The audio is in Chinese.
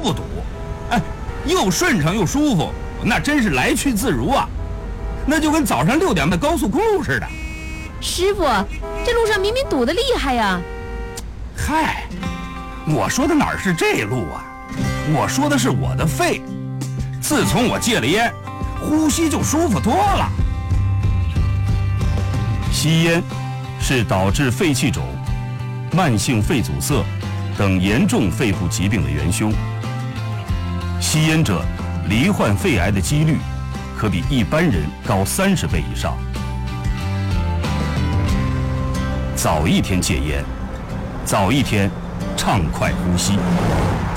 不堵，哎，又顺畅又舒服，那真是来去自如啊，那就跟早上6点的高速公路似的。 师傅，这路上明明堵得厉害呀！ 嗨，我说的哪是这路啊，我说的是我的肺。自从我戒了烟，呼吸就舒服多了。 吸烟是导致肺气肿、慢性肺阻塞等严重肺部疾病的元凶。吸烟者罹患肺癌的几率可比一般人高30倍以上。早一天戒烟，早一天畅快呼吸。